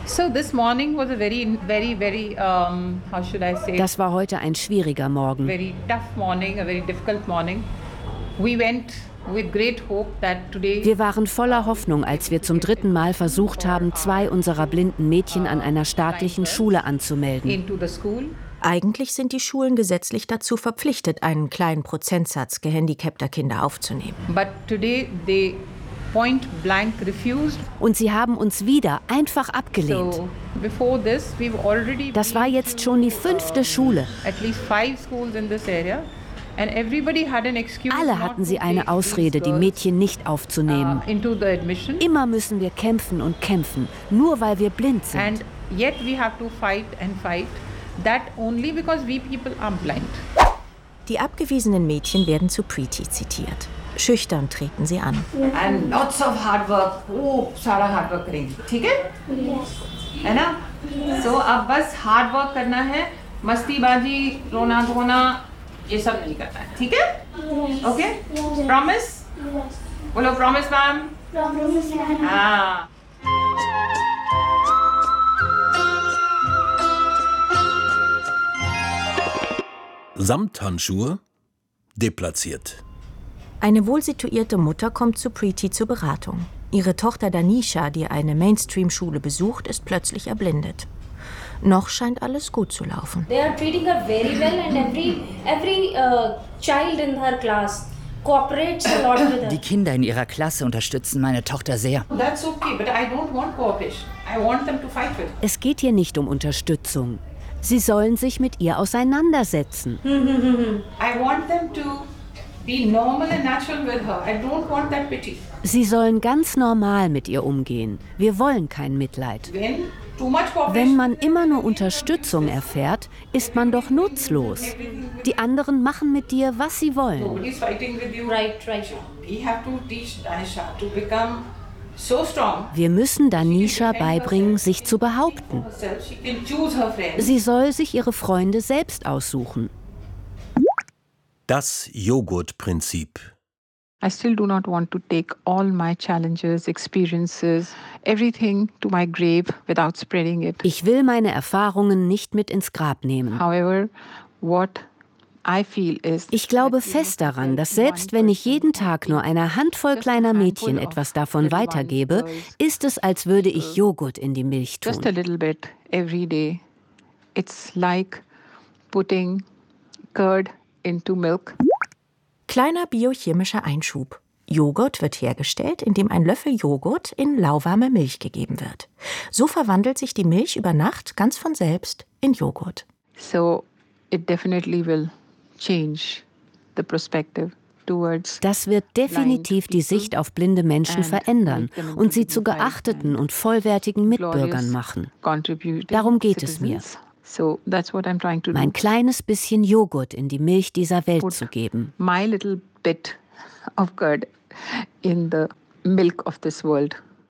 Das war heute ein schwieriger Morgen. Wir waren voller Hoffnung, als wir zum 3. Mal versucht haben, 2 unserer blinden Mädchen an einer staatlichen Schule anzumelden. Eigentlich sind die Schulen gesetzlich dazu verpflichtet, einen kleinen Prozentsatz gehandicapter Kinder aufzunehmen. Und sie haben uns wieder einfach abgelehnt. Das war jetzt schon die 5. Schule. Alle hatten sie eine Ausrede, die Mädchen nicht aufzunehmen. Immer müssen wir kämpfen und kämpfen, nur weil wir blind sind. Die abgewiesenen Mädchen werden zu Preeti zitiert. Schüchtern treten sie an. And lots of hard work. Oh, सारा hard work करेंगे, ठीक है? Yes. है ना? So अब बस hard work करना है, मस्तीबाजी, रोना धोना, ये सब नहीं करना है, ठीक है? Yes. Okay? Yes. Promise? Yes. बोलो promise ma'am? Promise ma'am. हाँ. Samthandschuhe deplatziert. Eine wohlsituierte Mutter kommt zu Preeti zur Beratung. Ihre Tochter Danisha, die eine Mainstream-Schule besucht, ist plötzlich erblindet. Noch scheint alles gut zu laufen. They are treating her very well and every child in her class cooperates a lot with her. Die Kinder in ihrer Klasse unterstützen meine Tochter sehr. That's okay, but I don't want cooperation. I want them to fight with. Es geht hier nicht um Unterstützung. Sie sollen sich mit ihr auseinandersetzen. I want them to be normal and natural with her. I don't want that pity. Sie sollen ganz normal mit ihr umgehen. Wir wollen kein Mitleid. Wenn man immer nur Unterstützung erfährt, ist man doch nutzlos. Die anderen machen mit dir, was sie wollen. Wir müssen Danisha beibringen, sich zu behaupten. Sie soll sich ihre Freunde selbst aussuchen. Das Joghurt-Prinzip. I still do not want to take all my challenges, experiences, everything to my grave without spreading it. Ich will meine Erfahrungen nicht mit ins Grab nehmen. However, what I feel is, ich glaube fest daran, dass selbst wenn ich jeden Tag nur einer Handvoll kleiner Mädchen etwas davon weitergebe, ist es, als würde ich Joghurt in die Milch tun. Just a little bit every day. It's like putting curd into milk. Kleiner biochemischer Einschub. Joghurt wird hergestellt, indem ein Löffel Joghurt in lauwarme Milch gegeben wird. So verwandelt sich die Milch über Nacht ganz von selbst in Joghurt. So it definitely will change the perspective. Das wird definitiv die Sicht auf blinde Menschen verändern und sie zu geachteten und vollwertigen Mitbürgern machen. Darum geht es mir. Mein kleines bisschen Joghurt in die Milch dieser Welt zu geben. My little bit of curd in the milk of this world.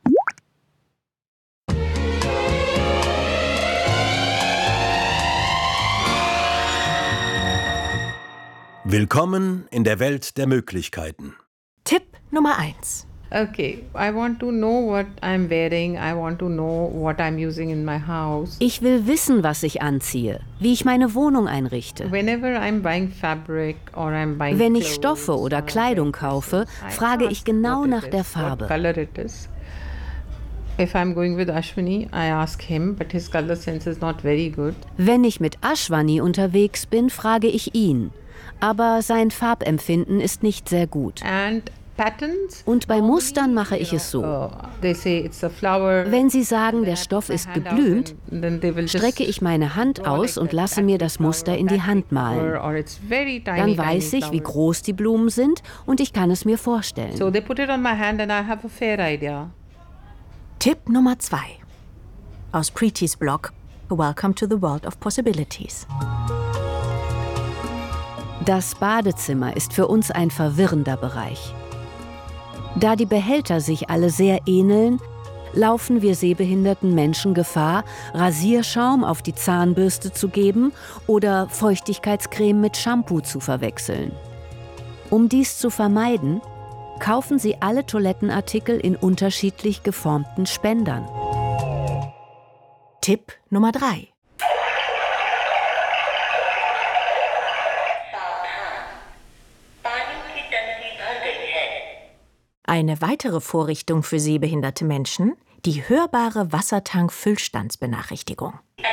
Willkommen in der Welt der Möglichkeiten. Tipp Nummer 1. Okay, I want to know what I'm wearing. I want to know what I'm using in my house. Ich will wissen, was ich anziehe, wie ich meine Wohnung einrichte. Whenever I'm buying fabric or I'm buying Wenn ich Stoffe oder Kleidung kaufe, frage ich genau nach der Farbe. If I'm going with Ashwini, I ask him, but his color sense is not very good. Wenn ich mit Ashwani unterwegs bin, frage ich ihn. Aber sein Farbempfinden ist nicht sehr gut. Und bei Mustern mache ich es so. Wenn sie sagen, der Stoff ist geblümt, strecke ich meine Hand aus und lasse mir das Muster in die Hand malen. Dann weiß ich, wie groß die Blumen sind und ich kann es mir vorstellen. Tipp Nummer 2. Aus Preetis Blog Welcome to the World of Possibilities. Das Badezimmer ist für uns ein verwirrender Bereich. Da die Behälter sich alle sehr ähneln, laufen wir sehbehinderten Menschen Gefahr, Rasierschaum auf die Zahnbürste zu geben oder Feuchtigkeitscreme mit Shampoo zu verwechseln. Um dies zu vermeiden, kaufen Sie alle Toilettenartikel in unterschiedlich geformten Spendern. Tipp Nummer 3. Eine weitere Vorrichtung für sehbehinderte Menschen, die hörbare Wassertank-Füllstandsbenachrichtigung.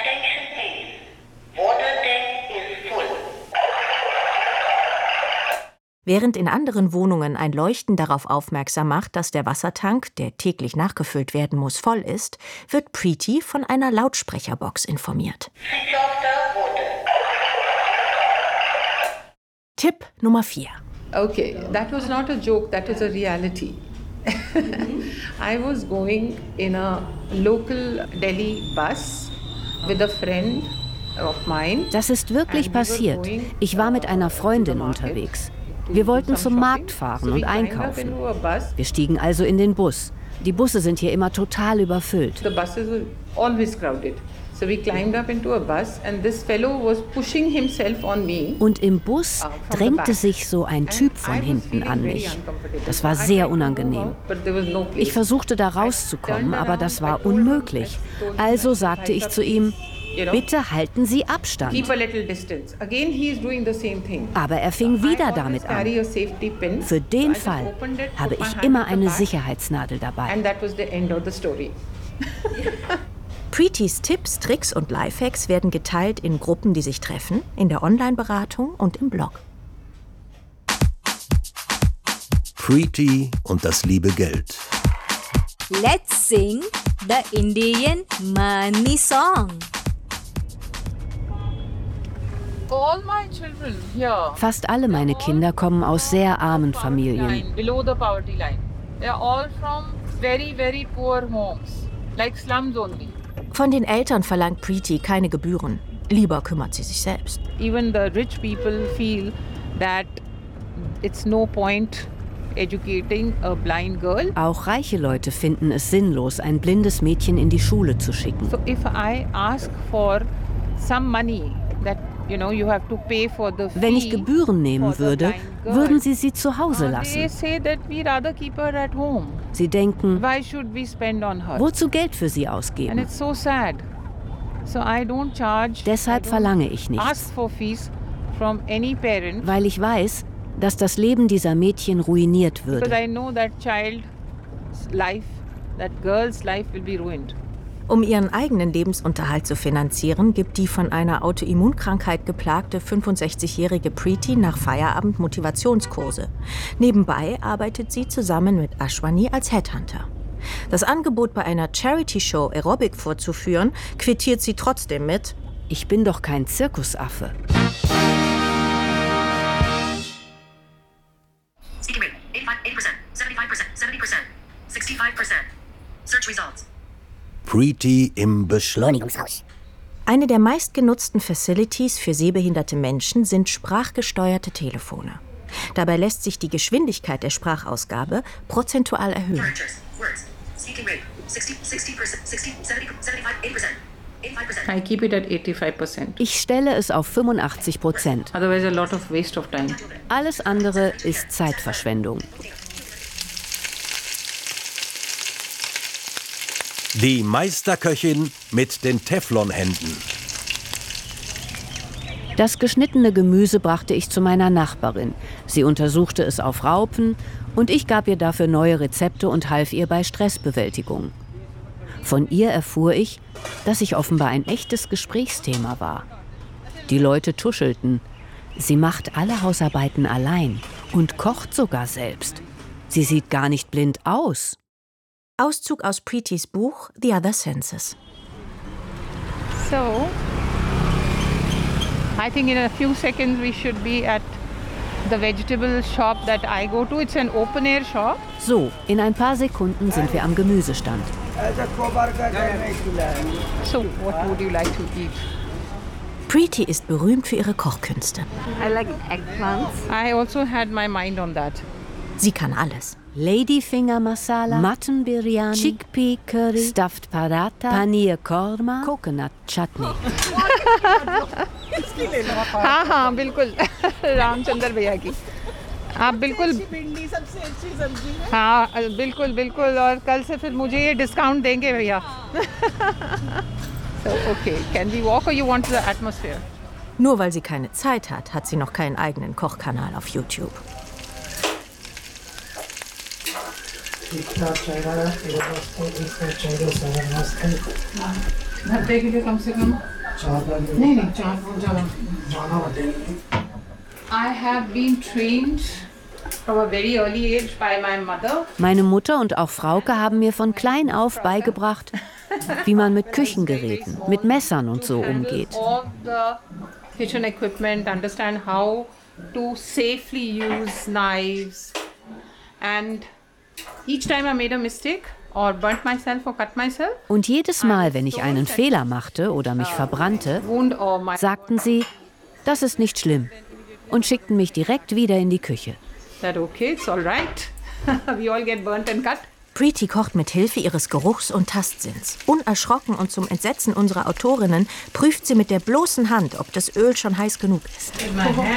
Während in anderen Wohnungen ein Leuchten darauf aufmerksam macht, dass der Wassertank, der täglich nachgefüllt werden muss, voll ist, wird Preeti von einer Lautsprecherbox informiert. Tipp Nummer 4. Okay, that was not a joke, that is a reality. I was going in a local Delhi bus with a friend of mine. Das ist wirklich passiert. Ich war mit einer Freundin unterwegs. Wir wollten zum Markt fahren und einkaufen. Wir stiegen also in den Bus. Die Busse sind hier immer total überfüllt. The buses are always crowded. So we climbed up into a bus and this fellow was pushing himself on me. Und im Bus drängte sich so ein Typ von hinten an mich. Das war sehr unangenehm. Ich versuchte da rauszukommen, aber das war unmöglich. Also sagte ich zu ihm: Bitte halten Sie Abstand. Aber er fing wieder damit an. Für den Fall habe ich immer eine Sicherheitsnadel dabei. Preetis Tipps, Tricks und Lifehacks werden geteilt in Gruppen, die sich treffen, in der Online-Beratung und im Blog. Preeti und das liebe Geld. Let's sing the Indian money song. All my children here. Fast alle meine Kinder kommen aus sehr armen Familien. Below the poverty line. They are all from very, very poor homes, like slums only. Von den Eltern verlangt Preeti keine Gebühren. Lieber kümmert sie sich selbst. Even the rich people feel that it's no point educating a blind girl. Auch reiche Leute finden es sinnlos, ein blindes Mädchen in die Schule zu schicken. So if I ask for some money that you have to pay for the fee. Wenn ich Gebühren nehmen würde, würden sie zu Hause They lassen. say that we rather keep her at home. Sie denken, Why should we spend on her? wozu Geld für sie And ausgeben? it's so sad. So I don't charge. Deshalb I don't verlange ich nichts, ask for fees from any parent. weil ich weiß, dass das Leben dieser Mädchen ruiniert Because würde. I know that child's life, that girl's life will be ruined. Um ihren eigenen Lebensunterhalt zu finanzieren, gibt die von einer Autoimmunkrankheit geplagte 65-jährige Preeti nach Feierabend Motivationskurse. Nebenbei arbeitet sie zusammen mit Ashwani als Headhunter. Das Angebot, bei einer Charity-Show Aerobic vorzuführen, quittiert sie trotzdem mit: Ich bin doch kein Zirkusaffe. Speaking rate 85%, 75%, 70%, 65%. Search results. Preeti im Beschleunigungshaus. Eine der meistgenutzten Facilities für sehbehinderte Menschen sind sprachgesteuerte Telefone. Dabei lässt sich die Geschwindigkeit der Sprachausgabe prozentual erhöhen. Characters, words. Speaking rate 60%, 70%, 85%. I keep it at 85%. Ich stelle es auf 85%. Otherwise a lot of waste of time. Alles andere ist Zeitverschwendung. Die Meisterköchin mit den Teflonhänden. Das geschnittene Gemüse brachte ich zu meiner Nachbarin. Sie untersuchte es auf Raupen und ich gab ihr dafür neue Rezepte und half ihr bei Stressbewältigung. Von ihr erfuhr ich, dass ich offenbar ein echtes Gesprächsthema war. Die Leute tuschelten. Sie macht alle Hausarbeiten allein und kocht sogar selbst. Sie sieht gar nicht blind aus. Auszug aus Preetis Buch The Other Senses. So, I think in a few seconds we should be at the vegetable shop that I go to. It's an open-air shop. So, in ein paar Sekunden sind wir am Gemüsestand. So, what would you like to eat? Preeti ist berühmt für ihre Kochkünste. I like eggplants. I also had my mind on that. Sie kann alles. Ladyfinger Masala, Mutton Biryani, Chickpea Curry, Stuffed Paratha, Paneer Korma, Coconut Chutney. हाँ हाँ बिल्कुल रामचंद्र भैया की आप बिल्कुल हाँ बिल्कुल बिल्कुल और कल से फिर मुझे ये डिस्काउंट देंगे भैया So, okay, can we walk or you want the atmosphere? Nur weil sie keine Zeit hat, hat sie noch keinen eigenen Kochkanal auf YouTube. I have been trained from a very early age by my mother. Meine Mutter und auch Frauke haben mir von klein auf beigebracht, wie man mit Küchengeräten, mit Messern und so umgeht. All the kitchen equipment, understand how to safely use knives. And each time I made a mistake or burnt myself or cut myself. Und jedes Mal, wenn ich einen Fehler machte oder mich verbrannte, sagten sie, das ist nicht schlimm und schickten mich direkt wieder in die Küche. That okay, it's all right. We all get burnt and cut. Preeti kocht mit Hilfe ihres Geruchs- und Tastsinns. Unerschrocken und zum Entsetzen unserer Autorinnen prüft sie mit der bloßen Hand, ob das Öl schon heiß genug ist.